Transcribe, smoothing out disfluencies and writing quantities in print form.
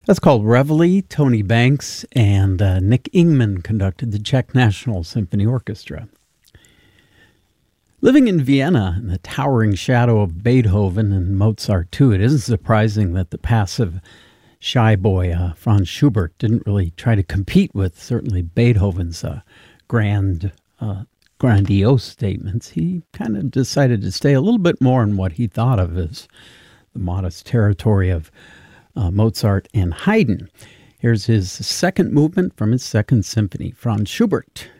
That's called Reveille. Tony Banks and Nick Ingman conducted the Czech National Symphony Orchestra. Living in Vienna in the towering shadow of Beethoven and Mozart too, it isn't surprising that the passive, shy boy Franz Schubert didn't really try to compete with certainly Beethoven's grandiose statements. He kind of decided to stay a little bit more in what he thought of as the modest territory of Mozart and Haydn. Here's his second movement from his second symphony, Franz Schubert.